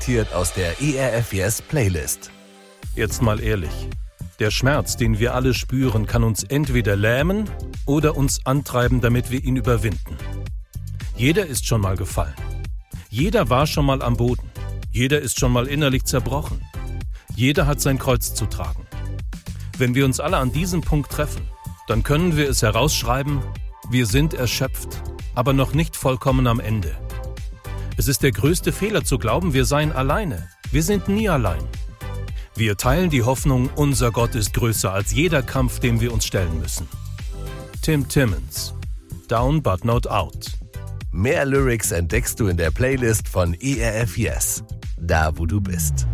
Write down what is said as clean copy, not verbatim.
präsentiert aus der ERF Yes Playlist. Jetzt mal ehrlich. Der Schmerz, den wir alle spüren, kann uns entweder lähmen oder uns antreiben, damit wir ihn überwinden. Jeder ist schon mal gefallen. Jeder war schon mal am Boden. Jeder ist schon mal innerlich zerbrochen. Jeder hat sein Kreuz zu tragen. Wenn wir uns alle an diesem Punkt treffen, dann können wir es herausschreiben: Wir sind erschöpft, aber noch nicht vollkommen am Ende. Es ist der größte Fehler zu glauben, wir seien alleine. Wir sind nie allein. Wir teilen die Hoffnung, unser Gott ist größer als jeder Kampf, dem wir uns stellen müssen. Tim Timmons, Down but not out. Mehr Lyrics entdeckst du in der Playlist von ERF Yes, da wo du bist.